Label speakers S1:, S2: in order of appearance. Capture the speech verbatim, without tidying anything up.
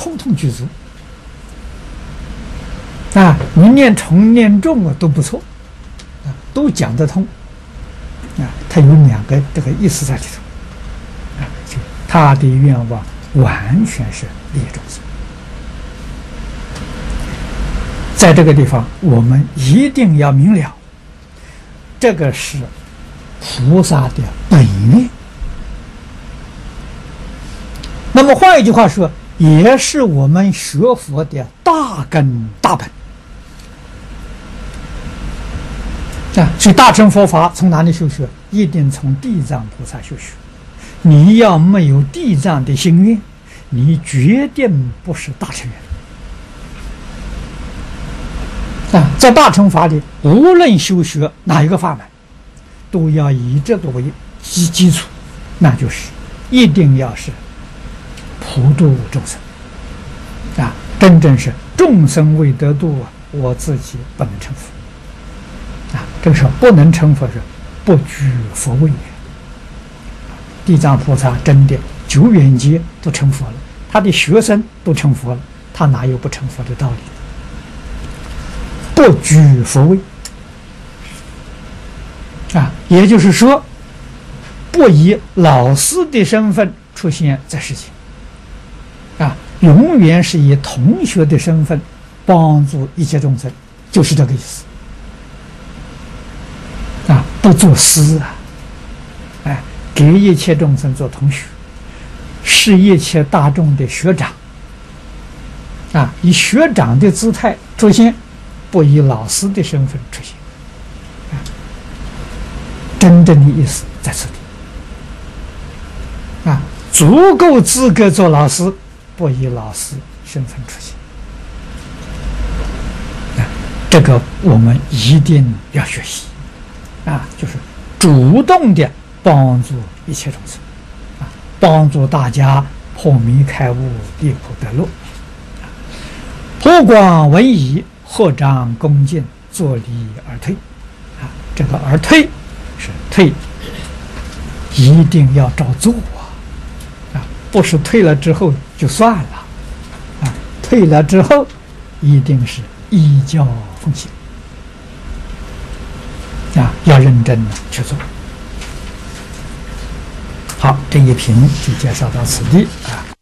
S1: 通通具足。啊，你念重念重啊都不错，啊，都讲得通。啊，他有两个这个意思在里头。啊，就他的愿望完全是利益众生。在这个地方，我们一定要明了，这个是菩萨的本愿。那么换一句话说，也是我们学佛的大根大本。啊，所以大乘佛法从哪里修学？一定从地藏菩萨修学。你要没有地藏的心愿，你决定不是大乘人。啊，在大乘法里，无论修学哪一个法门，都要以这个为基基础，那就是一定要是普度众生。啊，真正是众生未得度啊，我自己不能成佛。啊，这个时候不能成佛是不居佛位。地藏菩萨真的九远劫都成佛了，他的学生都成佛了，他哪有不成佛的道理？不居佛位啊，也就是说，不以老师的身份出现在世间，啊，永远是以同学的身份帮助一切众生，就是这个意思。啊，不做师啊，哎，给一切众生做同学，是一切大众的学长，啊，以学长的姿态出现，不以老师的身份出现，啊，真正的意思在这里，啊，足够资格做老师，不以老师身份出现，啊，这个我们一定要学习。啊，就是主动的帮助一切众生，啊，帮助大家破迷开悟、离苦得乐。普广文仪，合掌恭敬，坐礼而退。啊，这个而退是退，一定要照做啊！啊，不是退了之后就算了，啊，退了之后一定是依教奉行。啊，要认真的去做。好，这一评就介绍到此地啊。